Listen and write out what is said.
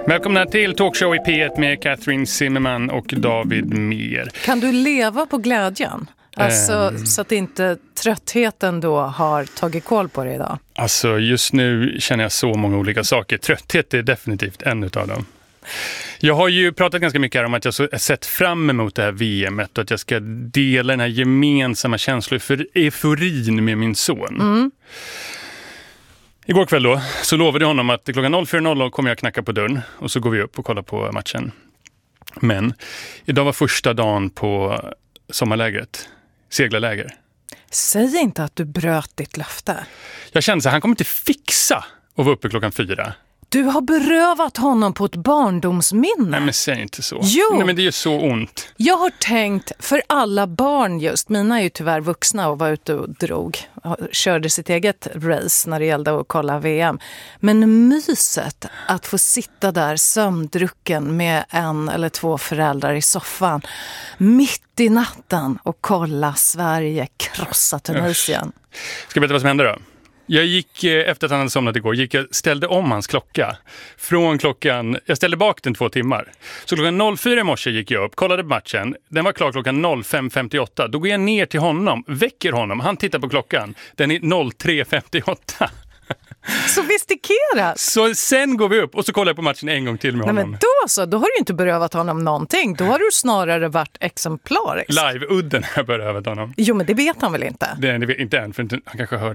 Välkomna till Talkshow i P1 med Catherine Zimmerman och David Mer. Kan du leva på glädjen? Alltså, så att inte tröttheten då har tagit koll på dig idag? Alltså just nu känner jag så många olika saker. Trötthet är definitivt en utav dem. Jag har ju pratat ganska mycket här om att jag har sett fram emot det här VM:et och att jag ska dela den här gemensamma känslan för euforin med min son. Mm. Igår kväll då så lovade jag honom att klockan 04.00 kommer jag knacka på dörren och så går vi upp och kollar på matchen. Men idag var första dagen på sommarlägret, seglarläger. Säg inte att du bröt ditt löfte. Jag kände att han kommer inte fixa att vara uppe klockan 4. Du har berövat honom på ett barndomsminne. Nej, men säg inte så. Jo. Nej, men det är ju så ont. Jag har tänkt för alla barn just. Mina är ju tyvärr vuxna och var ute och drog. Körde sitt eget race när det gällde att kolla VM. Men myset att få sitta där sömndrucken med en eller två föräldrar i soffan mitt i natten och kolla Sverige krossa Tunisien. Ska jag berätta vad som hände då? Jag gick, efter att han hade somnat igår, ställde om hans klocka. Jag ställde bak den 2 timmar. Så klockan 04 i morse gick jag upp, kollade på matchen. Den var klar klockan 05.58. Då går jag ner till honom, väcker honom. Han tittar på klockan. Den är 03.58. Sofistikerat. Så sen går vi upp och så kollar jag på matchen en gång till med honom. Nej, men då har du inte berövat honom någonting. Då har du snarare varit exemplarisk. Live-udden har jag berövat honom. Jo, men det vet han väl inte? Det vet inte än, för han kanske har hört